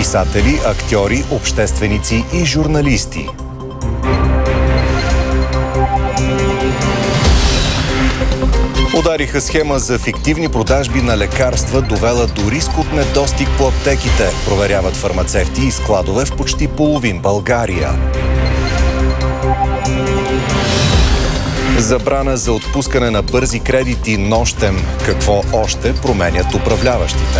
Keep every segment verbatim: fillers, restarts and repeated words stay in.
писатели, актьори, общественици и журналисти. Удариха схема за фиктивни продажби на лекарства, довела до риск от недостиг по аптеките, проверяват фармацевти и складове в почти половин България. Забрана за отпускане на бързи кредити нощем. Какво още променят управляващите?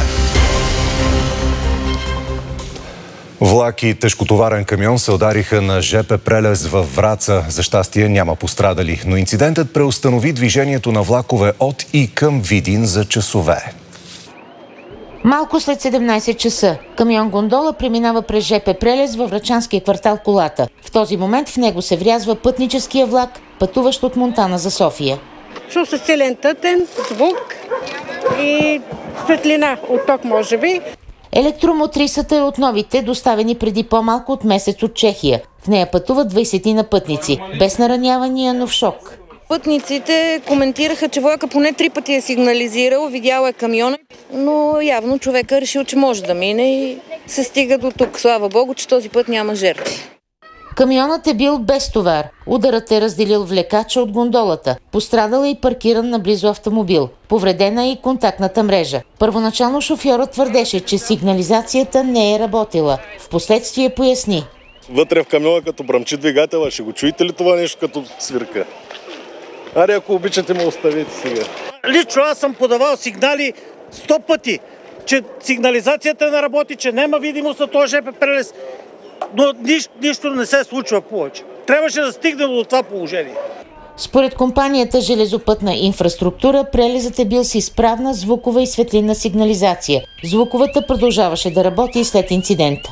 Влак и тежкотоварен камион се удариха на жп прелез във Враца. За щастие няма пострадали, но инцидентът преустанови движението на влакове от и към Видин за часове. Малко след седемнайсет часа камион-гондола преминава през жп прелез във врачанския квартал Колата. В този момент в него се врязва пътническия влак, пътуващ от Монтана за София. Чу се силен тътен, звук и светлина от ток, може би. Електромотрисата е от новите, доставени преди по-малко от месец от Чехия. В нея пътуват двайсетина пътници, без наранявания, но в шок. Пътниците коментираха, че влака поне три пъти е сигнализирал, видял е камиона, но явно човека е решил, че може да мине и се стига до тук. Слава Богу, че този път няма жертви. Камионът е бил без товар. Ударът е разделил влекача от гондолата. Пострадал е и паркиран наблизо автомобил. Повредена е и контактната мрежа. Първоначално шофьорът твърдеше, че сигнализацията не е работила. Впоследствие поясни. Вътре в камиона, като бръмчи двигателя, ще го чуете ли това нещо като свирка? Аре, ако обичате, ме оставете сега. Лично аз съм подавал сигнали сто пъти, че сигнализацията не работи, че няма видимост на този жп прелез, но нищо, нищо не се случва повече. Трябваше да стигнем до това положение. Според компанията Железопътна инфраструктура, прелезът е бил с изправна звукова и светлинна сигнализация. Звуковата продължаваше да работи и след инцидента.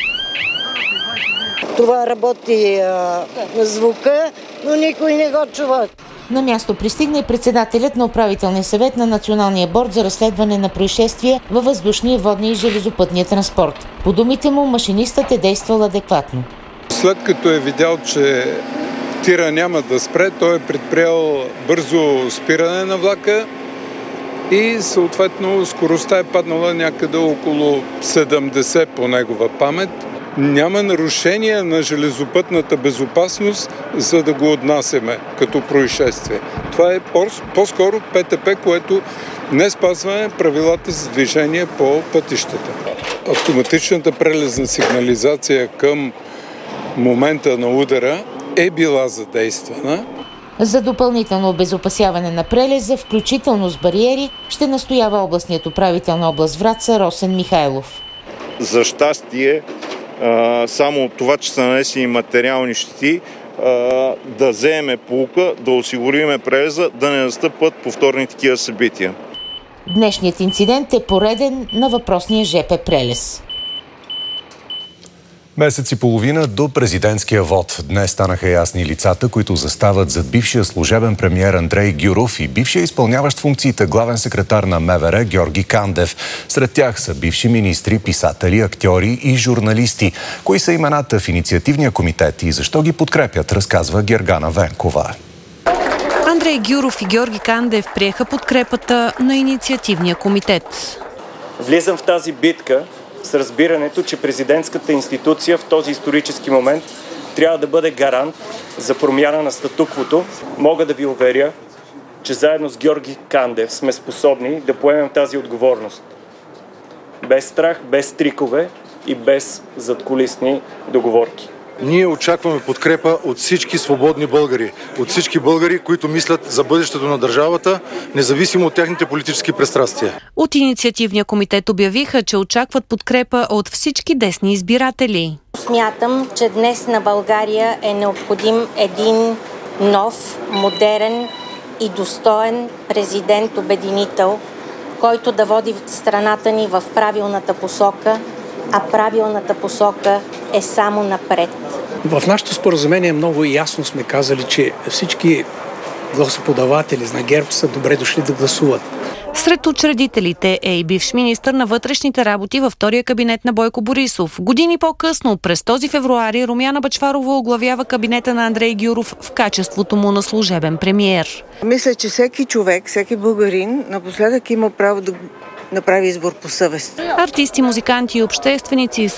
Това работи а, звука, но никой не го чува. На място пристигна и председателят на управителния съвет на Националния борд за разследване на происшествия във въздушния, водния и железопътния транспорт. По думите му, машинистът е действал адекватно. След като е видял, че тира няма да спре, той е предприел бързо спиране на влака и съответно скоростта е паднала някъде около седемдесет по негова памет. Няма нарушение на железопътната безопасност, за да го отнасяме като происшествие. Това е по-скоро ПТП, което не спазваме правилата за движение по пътищата. Автоматичната прелезна сигнализация към момента на удара е била задействана. За допълнително обезопасяване на прелеза, включително с бариери, ще настоява областният управител на област Враца Росен Михайлов. За щастие, само това, че са нанесени материални щети, да вземем поука, да осигуриме прелеза, да не настъпват повторни такива събития. Днешният инцидент е пореден на въпросния жп прелез. Месец и половина до президентския вод. Днес станаха ясни лицата, които застават зад бившия служебен премиер Андрей Гюров и бившия изпълняващ функциите главен секретар на МВР Георги Кандев. Сред тях са бивши министри, писатели, актьори и журналисти. Кои са имената в инициативния комитет и защо ги подкрепят, разказва Гергана Венкова. Андрей Гюров и Георги Кандев приеха подкрепата на инициативния комитет. Влизам в тази битка с разбирането, че президентската институция в този исторически момент трябва да бъде гарант за промяна на статуквото. Мога да ви уверя, че заедно с Георги Кандев сме способни да поемем тази отговорност. Без страх, без трикове и без задкулисни договорки. Ние очакваме подкрепа от всички свободни българи, от всички българи, които мислят за бъдещето на държавата, независимо от техните политически пристрастия. От инициативния комитет обявиха, че очакват подкрепа от всички десни избиратели. Смятам, че днес на България е необходим един нов, модерен и достоен президент-обединител, който да води страната ни в правилната посока, а правилната посока е само напред. В нашето споразумение много ясно сме казали, че всички гласоподаватели на ГЕРБ са добре дошли да гласуват. Сред учредителите е и бивш министър на вътрешните работи във втория кабинет на Бойко Борисов. Години по-късно, през този февруари, Румяна Бъчварова оглавява кабинета на Андрей Гюров в качеството му на служебен премиер. Мисля, че всеки човек, всеки българин напоследък има право да направи избор по съвест. Артисти, музиканти и общественици